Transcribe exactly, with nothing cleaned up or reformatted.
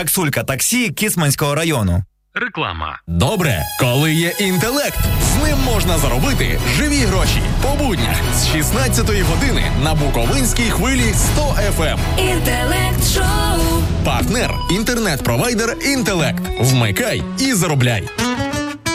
Таксулька таксі Кіцманського району. Реклама. Добре, коли є інтелект. З ним можна заробити живі гроші. По буднях з шістнадцятої години на Буковинській хвилі сто еф ем. Інтелект шоу. Партнер – інтернет-провайдер «Інтелект». Вмикай і заробляй.